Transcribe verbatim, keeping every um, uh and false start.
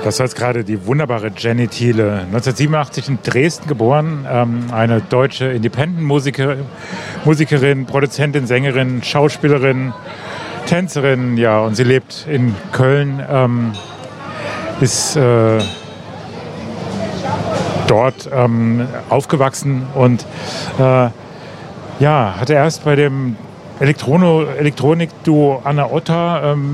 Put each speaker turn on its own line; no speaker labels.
Das war jetzt gerade die wunderbare Jenny Thiele, neunzehnhundertsiebenundachtzig in Dresden geboren, ähm, eine deutsche Independent-Musikerin, Musikerin, Produzentin, Sängerin, Schauspielerin, Tänzerin, ja, und sie lebt in Köln, ähm, ist äh, dort ähm, aufgewachsen und äh, ja, hatte erst bei dem Elektrono, Elektronik-Duo Anna Otta ähm,